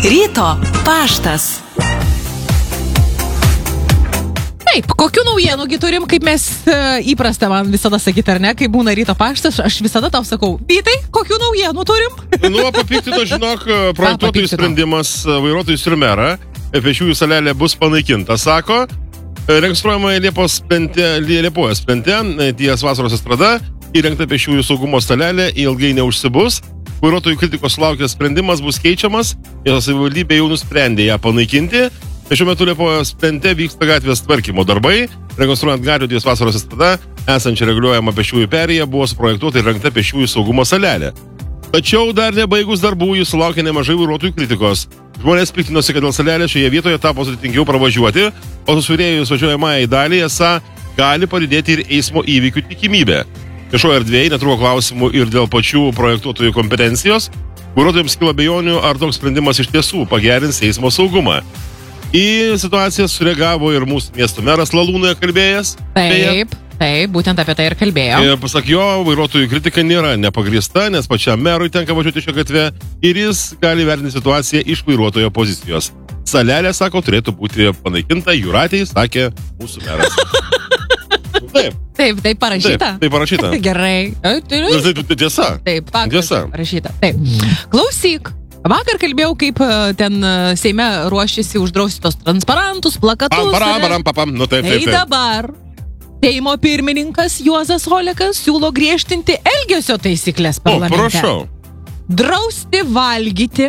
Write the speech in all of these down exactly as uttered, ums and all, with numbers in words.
Ryto paštas. Taip, kokių naujienųgi turim, kaip mes e, įprasta man visada sakyti, ar ne, kai būna ryto paštas, aš visada tau sakau, Vytai, kokių naujienų turim? Nu, papiktino, žinok, projektuotojų sprendimas vairuotojus ir merą, pėsčiųjų salelė bus panaikinta, sako, registruojama Liepos plente, Liepojas plente, ties Vasaros estrada, įrengta pėsčiųjų saugumo salelė, ilgai neužsibus, vairuotojų kritikos sulaukęs sprendimas bus keičiamas, ir savivaldybė jau nusprendė ją panaikinti. Šiuo metu Liepojos plente vyksta gatvės tvarkymo darbai. Rekonstruojant gatvę ties Vasaros estrada, esančią reguliuojama pėsčiųjų perėja, buvo suprojektuota ir rengta pėsčiųjų saugumo salelė. Tačiau dar nebaigus darbų jis sulaukė nemažai vairuotojų kritikos. Žmonės piktinosi, kad dėl salelės šioje vietoje tapo sudėtingiau pravažiuoti, o susvirėjus važiuojamąją dalį esą gali padidėti ir eismo įvykių tikimybė. Viešoje erdvėje netruko klausimų ir dėl pačių projektuotojų kompetencijos. Vairuotojams kilo abejonių, ar toks sprendimas iš tiesų pagerins eismo saugumą. Į situaciją sureagavo ir mūsų miesto meras Lalūnoje kalbėjęs. Taip, taip, būtent apie tai ir kalbėjo. Ir pasak jo, vairuotojų kritika nėra nepagrįsta, nes pačiam merui tenka važiuoti šią gatvę ir jis gali vertinti situaciją iš vairuotojo pozicijos. Salelė, sako, turėtų būti panaikinta, Jūratei sakė mūsų meras. Taip. Taip, taip parašyta. Taip, taip parašyta. Gerai. Tai, tai tiesa. Taip, faktas. Tiesa. Parašyta. Taip. Klausyk. Vakar kalbėjau, kaip ten Seime ruošiasi uždrausti tos transparantus, plakatus. Param, param, papam. Nu, taip, taip, taip. Tai dabar Seimo pirmininkas Juozas Olekas siūlo griežtinti elgesio taisyklės parlamente. O, prašau. Drausti valgyti,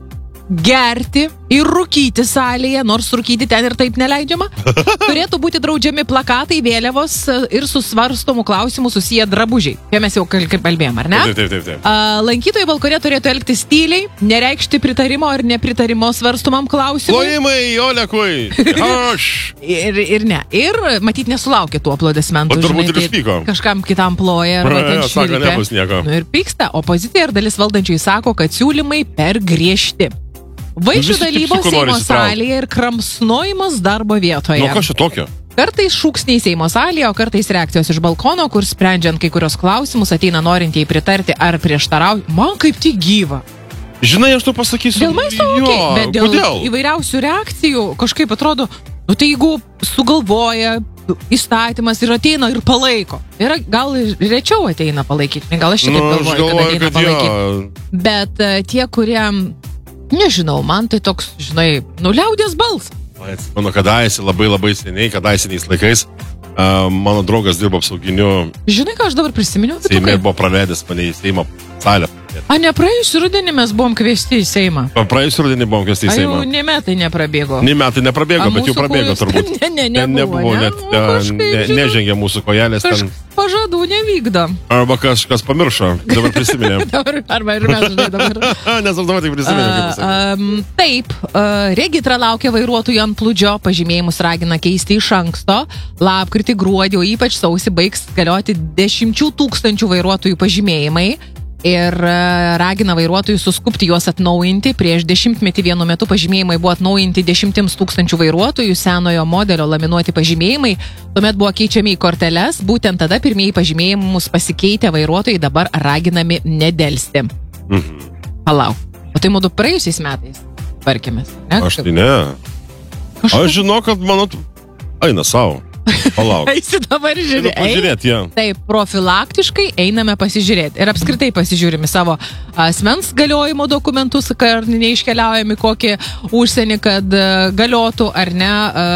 gerti ir rūkyti salėje, nors rūkyti ten ir taip neleidžiama. Turėtų būti draudžiami plakatai, vėliavos ir su svarstomų klausimų susiję drabužiai. Kai mes jau kalbėjom, ar ne? Taip, taip, taip, taip. A, lankytojai balkone turėtų elgtis tyliai, nereikšti pritarimo ar nepritarimo svarstomam klausimui. Plojimai, Olekui! Aš! ir, ir ne. Ir matyt nesulaukė tų aplodismentų. O turbūt žinai, ir išpyko. Kažkam kitam ploja. Arba ten sako, nebus nieko. Nu, ir pyksta. Opozicija ir dalis valdančiųjų sako, kad siūlymai per griežti. Vaišių dalybos Seimo salėje ir kramsnojimas darbo vietoje. Nu, kas čia tokio? Kartais šūksniai Seimo salėje, o kartais reakcijos iš balkono, kur sprendžiant kai kurios klausimus ateina norintieji pritarti ar prieštarauti. Man kaip tik gyva. Žinai, aš tu pasakysiu. Dėl maisto okei, okay, bet dėl Kodėl? įvairiausių reakcijų kažkaip atrodo, nu tai jeigu sugalvoja įstatymas ir ateina ir palaiko. Ir gal gal ateina palaikyti, gal aš šitaip nu, galvoju, galvoju, kad ateina kad palaikyti. Bet uh, tie, kurie... Nežinau, man tai toks, žinai, nu liaudės balsas. Mano kadaise, labai labai seniai, kadaisiniais laikais, uh, mano draugas dirbo apsauginiu. Žinai, ką aš dabar prisiminiau? Seime buvo praleidęs mane į Seimo salę. A, ne praėjusį rudenį mes buvom kviesti į Seimą. Praėjusį rudenį buvom kviesti į Seimą. A, jau ne metai neprabėgo. Ne metai neprabėgo, bet jau prabėgo turbūt. Ne, ne, ne, nebuvo, ne, net ne, ne, nežengė mūsų kojelės ten. Pažadų nevykdo. Arba kažkas pamiršo, dabar prisiminė. dabar, arba ir mes, žinai, dabar. Nes aš dabar tik prisiminė. Uh, um, taip, uh, Regitra laukia vairuotojų ant plūdžio, pažymėjimus ragina keisti iš anksto. Lapkritį, gruodį, o ypač sausį baigs galioti dešimčių tūkstančių vairuotojų pažymėjimai. Ir ragina vairuotojus suskubti juos atnaujinti. Prieš dešimtmetį vienu metu pažymėjimai buvo atnaujinti dešimtims tūkstančių vairuotojų, senojo modelio laminuoti pažymėjimai. Tuomet buvo keičiami į korteles. Būtent tada pirmieji pažymėjimus pasikeitę vairuotojai dabar raginami nedelsti. Mhm. Palauk. O tai mūdu praėjusiais metais tvarkėmės. Ne? Aš tai ne. Kažkaip... Aš žinau, kad mano... Eina savo. Palauk. Eisi dabar žiūrėti. Pažiūrėti, ja. Taip, profilaktiškai einame pasižiūrėti. Ir apskritai pasižiūrime savo asmens galiojimo dokumentus, kad neiškeliaujami kokį užsienį, kad galiotų ar ne.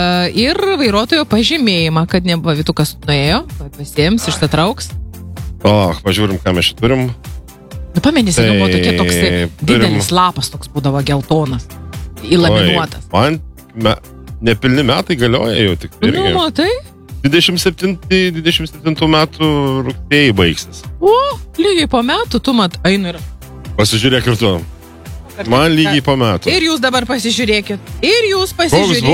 Ir vairuotojo pažymėjimą, kad nepavytų, kas nuėjo. Pasiems, išsitrauks. Palauk, pažiūrim, ką mes čia turim. Nu, pamenys, tai buvo tokie toks didelis lapas, toks būdavo geltonas. Įlaminuotas. Oi, man... Me... Nepilni metai galioja jau tik. Nu, matai? dvidešimt septintų metų rugsėjai baigsis. O, lygiai po metų, tu mat, einu ir... Pasižiūrėk ir tu. Man lygiai po metų. Ir jūs dabar pasižiūrėkit. Ir jūs pasižiūrėkit.